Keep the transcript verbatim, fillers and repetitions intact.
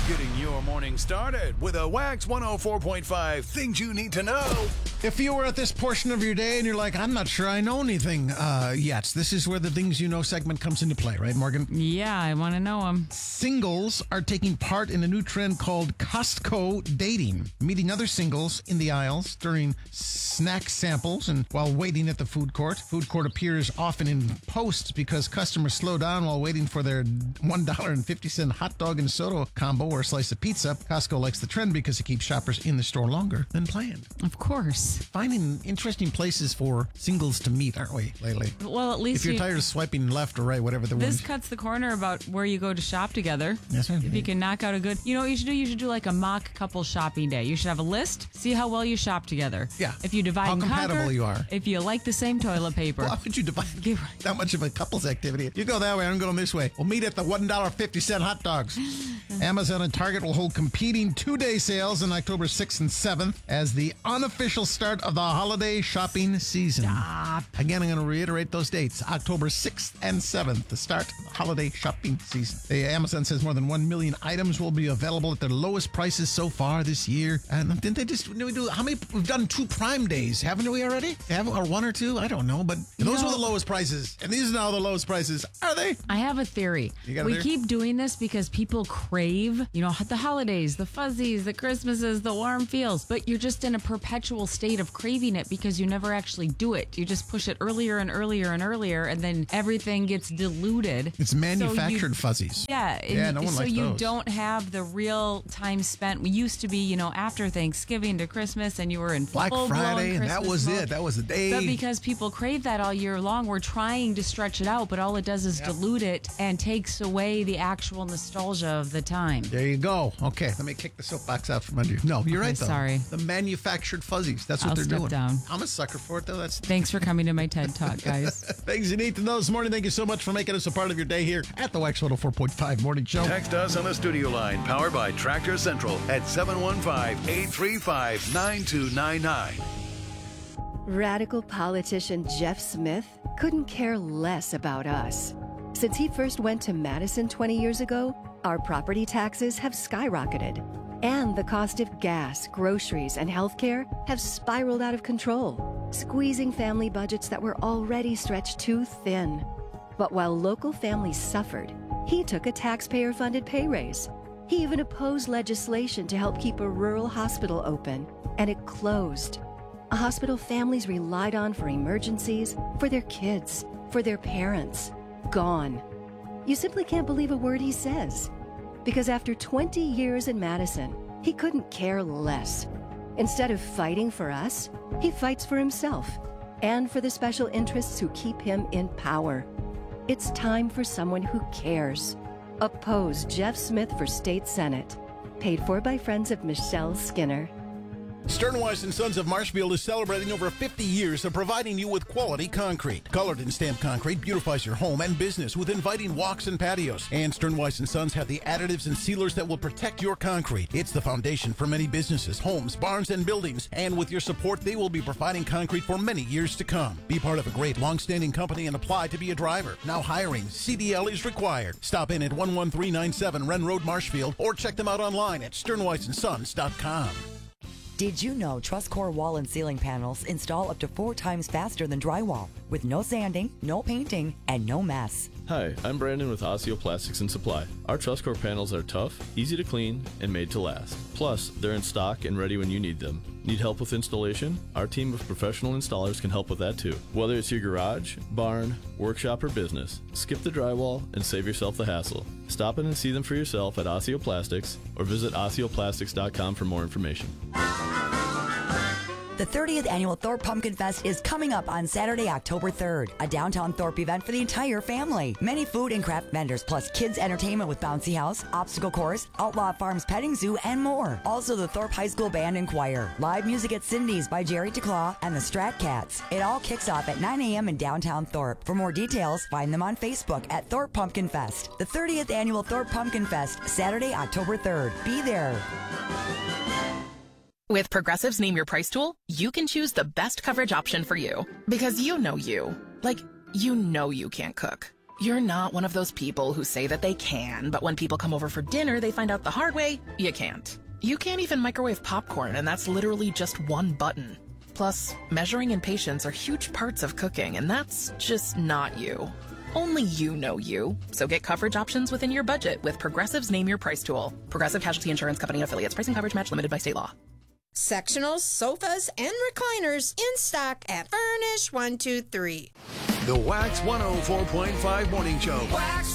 Getting your morning started with a Wax one oh four point five Things You Need to Know. If you were at this portion of your day and you're like, I'm not sure I know anything uh, yet, this is where the Things You Know segment comes into play, right, Morgan? Yeah, I want to know them. Singles are taking part in a new trend called Costco dating, meeting other singles in the aisles during snack samples and while waiting at the food court. Food court appears often in posts because customers slow down while waiting for their one dollar and fifty cent hot dog and soda combo or a slice of pizza. Costco likes the trend because it keeps shoppers in the store longer than planned. Of course. Finding interesting places for singles to meet, aren't we, lately? Well, at least if you're you, tired of swiping left or right, whatever the this one. cuts the corner about where you go to shop together. That's right. If you can knock out a good, you know what you should do? You should do like a mock couple shopping day. You should have a list, see how well you shop together. Yeah. If you divide How and compatible conquer, you are. If you like the same toilet paper. Why would you divide Give- that much of a couple's activity? You go that way, I'm going this way. We'll meet at the one dollar and fifty cent hot dogs. Amazon and Target will hold competing two-day sales on October sixth and seventh as the unofficial start of the holiday shopping season. Stop. Again, I'm going to reiterate those dates. October sixth and seventh, the start of the holiday shopping season. The Amazon says more than one million items will be available at their lowest prices so far this year. And didn't they just, did we do, how many, we've done two Prime Days, haven't we already? Have, or one or two? I don't know, but those know, were the lowest prices. And these are now the lowest prices. Are they? I have a theory. You got a we theory? keep doing this because people crave, you know, the holidays, the fuzzies, the Christmases, the warm feels, but you're just in a perpetual state of craving it because you never actually do it. You just push it earlier and earlier and earlier, and then everything gets diluted. It's manufactured so you, fuzzies. Yeah. Yeah, no one so likes you those. don't have the real time spent. We used to be, you know, after Thanksgiving to Christmas, and you were in Black full-blown Friday, and that Christmas was mode. it. That was the day. But because people crave that all year long, we're trying to stretch it out, but all it does is Yep. dilute it and takes away the actual nostalgia of the time. There you go. Okay, let me kick the soapbox out from under you. No, you're Okay, right, though. sorry. The manufactured fuzzies. That's what I'll they're step doing. down. I'm a sucker for it, though. That's Thanks for coming to my TED Talk, guys. things you need to know this morning. Thank you so much for making us a part of your day here at the Wax one oh four point five Morning Show. Text us on the studio line powered by Tractor Central at seven one five, eight three five, nine two nine nine. Radical politician Jeff Smith couldn't care less about us. Since he first went to Madison twenty years ago, our property taxes have skyrocketed, and the cost of gas, groceries, and healthcare have spiraled out of control, squeezing family budgets that were already stretched too thin. But while local families suffered, he took a taxpayer-funded pay raise. He even opposed legislation to help keep a rural hospital open, and it closed. A hospital families relied on for emergencies, for their kids, for their parents. Gone. You simply can't believe a word he says. Because after twenty years in Madison, he couldn't care less. Instead of fighting for us, he fights for himself and for the special interests who keep him in power. It's time for someone who cares. Oppose Jeff Smith for State Senate. Paid for by friends of Michelle Skinner. Sternweiss and Sons of Marshfield is celebrating over fifty years of providing you with quality concrete. Colored and stamped concrete beautifies your home and business with inviting walks and patios. And Sternweiss and Sons have the additives and sealers that will protect your concrete. It's the foundation for many businesses, homes, barns, and buildings. And with your support, they will be providing concrete for many years to come. Be part of a great long-standing company and apply to be a driver. Now hiring. C D L is required. Stop in at one one three nine seven Wren Road, Marshfield, or check them out online at sternweiss and sons dot com. Did you know TrustCore wall and ceiling panels install up to four times faster than drywall with no sanding, no painting, and no mess? Hi, I'm Brandon with Osseo Plastics and Supply. Our TrustCore panels are tough, easy to clean, and made to last. Plus, they're in stock and ready when you need them. Need help with installation? Our team of professional installers can help with that too. Whether it's your garage, barn, workshop, or business, skip the drywall and save yourself the hassle. Stop in and see them for yourself at Osseo Plastics or visit osseo plastics dot com for more information. The thirtieth Annual Thorpe Pumpkin Fest is coming up on Saturday, October third, a downtown Thorpe event for the entire family. Many food and craft vendors, plus kids' entertainment with bouncy house, obstacle course, Outlaw Farms petting zoo, and more. Also, the Thorpe High School Band and Choir. Live music at Cindy's by Jerry DeClaw and the Strat Cats. It all kicks off at nine a.m. in downtown Thorpe. For more details, find them on Facebook at Thorpe Pumpkin Fest. The thirtieth Annual Thorpe Pumpkin Fest, Saturday, October third. Be there. With Progressive's Name Your Price tool, you can choose the best coverage option for you. Because you know you. Like, you know you can't cook. You're not one of those people who say that they can, but when people come over for dinner, they find out the hard way, you can't. You can't even microwave popcorn, and that's literally just one button. Plus, measuring and patience are huge parts of cooking, and that's just not you. Only you know you. So get coverage options within your budget with Progressive's Name Your Price tool. Progressive Casualty Insurance Company affiliates. Price and coverage match limited by state law. Sectionals, sofas, and recliners in stock at Furnish one two three. The Wax one oh four point five Morning Show. Wax